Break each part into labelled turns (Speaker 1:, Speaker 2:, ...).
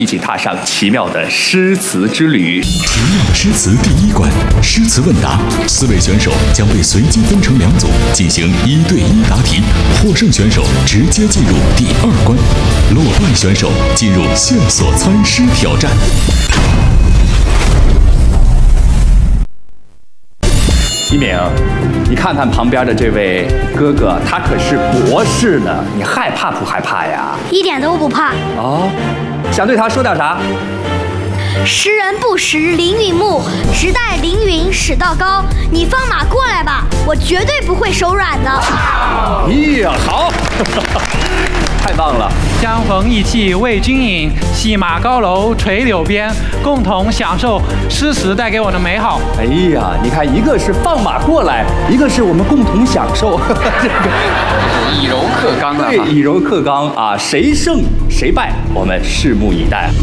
Speaker 1: 一起踏上奇妙的诗词之旅。
Speaker 2: 奇妙诗词第一关，诗词问答，4位选手将被随机分成2组，进行1对1答题。获胜选手直接进入第2关，落败选手进入线索猜诗挑战。
Speaker 1: 一鸣，你看看旁边的这位哥哥，他可是博士呢，你害怕不害怕呀？
Speaker 3: 一点都不怕。
Speaker 1: 哦，想对他说点啥？
Speaker 3: 识人不识凌云木，直待凌云始道高。你放马过来吧，我绝对不会手软的。
Speaker 1: 哎呀，好，太棒了！
Speaker 4: 相逢意气为君饮，戏马高楼垂柳边，共同享受诗词带给我的美好。
Speaker 1: 哎呀，你看，一个是放马过来，一个是我们共同享受，这个
Speaker 5: 以柔克刚啊！
Speaker 1: 对，以柔克刚啊，谁胜谁败，我们拭目以待。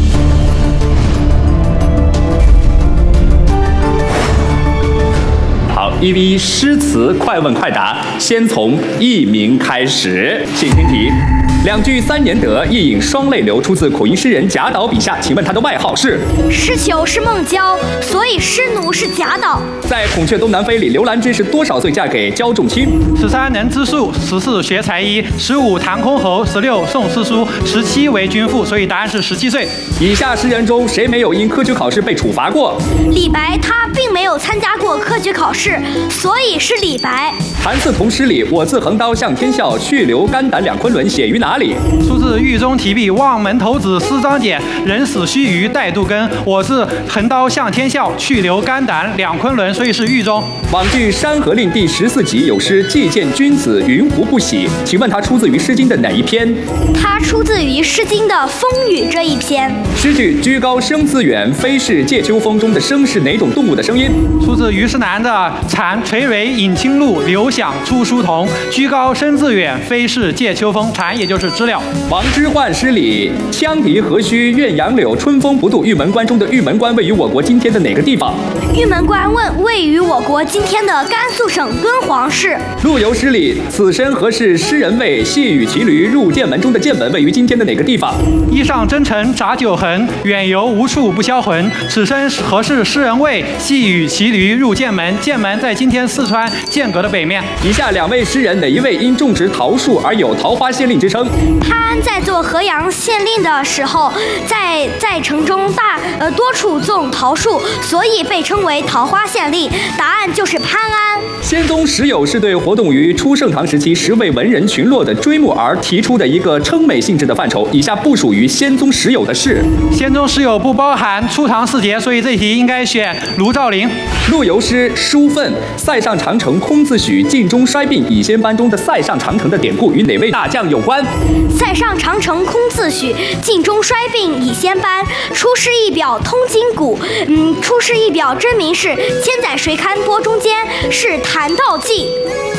Speaker 1: 好，1v1诗词快问快答，先从一鸣开始，请听题。2句3年得，一饮双泪流，出自口音诗人贾岛笔下，请问他的外号是？
Speaker 3: 诗囚是孟郊，所以诗奴是贾岛。
Speaker 1: 在《孔雀东南飞》里，刘兰芝是多少岁嫁给焦仲卿
Speaker 4: ？13能知数，14学才艺，15谈箜篌，16诵诗书，17为君妇，所以答案是17岁。
Speaker 1: 以下诗人中谁没有因科举考试被处罚过？
Speaker 3: 李白他并没有参加过科举考试，所以是李白。
Speaker 1: 谭嗣同诗里，我自横刀向天笑，去留肝胆两昆仑，写于哪里？
Speaker 4: 出自狱中题壁，望门头子司张俭，人死须臾待杜根。我自横刀向天笑，去留肝胆两昆仑，所以是狱中。
Speaker 1: 网剧《山河令》第14集有诗“既见君子，云胡不喜”，请问它出自于《诗经》的哪一篇？
Speaker 3: 它出自于《诗经》的《风雨》这一篇。
Speaker 1: 诗句“居高声自远，非是藉秋风”中的“声”是哪种动物的声音？
Speaker 4: 出自虞世南的《蝉垂蕤饮清露，流响出书童。居高声自远，非是藉秋风。蝉也就是知了。
Speaker 1: 王之涣诗里“羌笛何须怨杨柳，春风不度玉门关”中的玉门关位于我国今天的哪个地方？
Speaker 3: 玉门关位于我国今天的甘肃省敦煌市。
Speaker 1: 陆游诗里“此身何事诗人味，细与骑驴入剑门”中的剑门位于今天的哪个地方？
Speaker 4: 衣上征尘杂酒痕，远游无处不销魂。此身何事诗人味，细与骑驴入剑门。剑门在今天四川剑阁的北面。
Speaker 1: 以下2位诗人哪一位因种植桃树而有桃花县令之称？
Speaker 3: 潘安在做河阳县令的时候，在城中多处种桃树，所以被称为桃花县令。答案就是潘安。
Speaker 1: 仙宗十有是对活动于初盛唐时期10位文人群落的追慕而提出的一个称美性质的范畴，以下不属于仙宗十有的是。
Speaker 4: 仙宗十有不包含初唐4杰，所以这题应该选卢照邻。
Speaker 1: 陆游诗书愤，塞上长城空自许，尽中衰病乙仙班中的塞上长城的典故与哪位大将有关？
Speaker 3: 塞上长城空自许，尽中衰病乙仙班。出师一表通今古，出师一表真名是千载谁堪拨中间，是谭道济。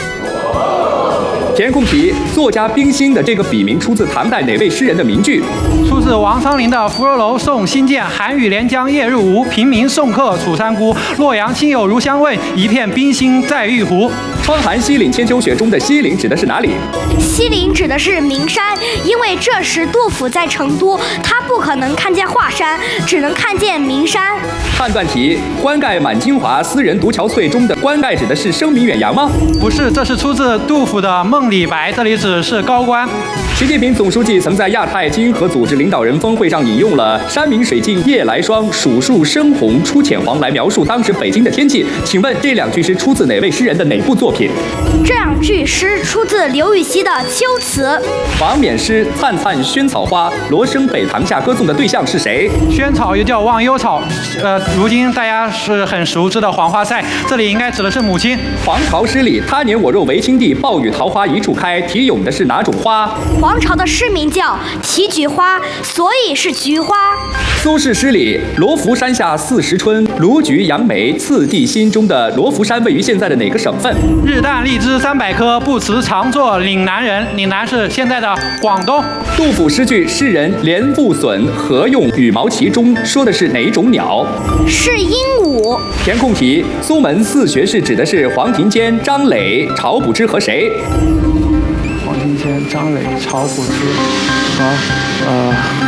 Speaker 1: 填空题：作家冰心的这个笔名出自唐代哪位诗人的名句？
Speaker 4: 出自王桑林的《芙蓉楼送辛渐》，寒雨连江夜入吴，平明送客楚山孤。洛阳亲友如相问，一片冰心在玉壶。
Speaker 1: 窗含西岭千秋雪中的西岭指的是哪里？
Speaker 3: 西岭指的是岷山，因为这时杜甫在成都，他不可能看见华山，只能看见岷山。
Speaker 1: 判断题：冠盖满京华，斯人独憔悴中的冠盖指的是声名远扬吗？
Speaker 4: 不是，这是出自杜甫的《梦李白》，这里指是高官。
Speaker 1: 习近平总书记曾在亚太经合组织领导人峰会上引用了“山明水净夜来霜，蜀树深红出浅黄”来描述当时北京的天气。请问这2句诗出自哪位诗人的哪部作品？
Speaker 3: 这2句诗出自刘禹锡的《秋词》。
Speaker 1: 王冕诗“灿灿萱草花，罗生北堂下”歌颂的对象是谁？
Speaker 4: 萱草又叫忘忧草，如今大家是很熟知的黄花菜，这里应该指的是母亲。
Speaker 1: 黄巢诗里“他年我若为青帝，暴雨桃花一处开”，题咏的是哪种花？
Speaker 3: 黄巢的诗名叫《题菊花》，所以是菊花。
Speaker 1: 苏轼诗里“罗浮山下40春，卢橘杨梅次第新”中的罗浮山位于现在的哪个省份？
Speaker 4: 日啖荔枝300颗，不辞常作岭南人。岭南是现在的广东。
Speaker 1: 杜甫诗句“诗人怜不损，何用羽毛齐”中说的是哪种鸟？
Speaker 3: 是鹦鹉。
Speaker 1: 填空题：苏门4学士指的是黄庭坚、张磊、晁补之和谁？
Speaker 4: 黄庭坚、张磊、晁补之和